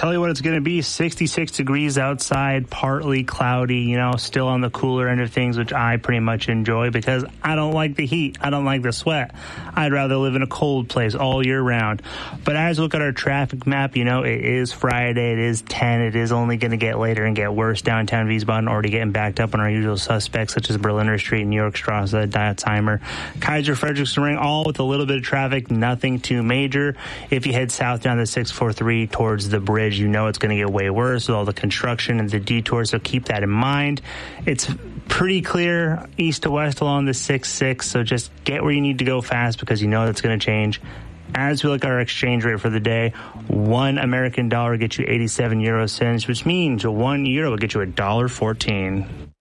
tell you what it's going to be. 66 degrees outside, partly cloudy, still on the cooler end of things, which I pretty much enjoy because I don't like the heat. I don't like the sweat. I'd rather live in a cold place all year round. But as we look at our traffic map, it is Friday. It is 10. It is only going to get later and get worse. Downtown Wiesbaden already getting backed up on our usual suspects, such as Berliner Street, New York Strasse, Diotzheimer, Kaiser Frederickson Ring, all with a little bit of traffic, nothing too major. If you head south down the 643 towards the bridge, it's going to get way worse with all the construction and the detours, so keep that in mind. It's pretty clear east to west along the 66, so just get where you need to go fast because that's going to change. As we look at our exchange rate for the day, 1 American dollar gets you 87 euro cents, which means 1 euro will get you $1.14.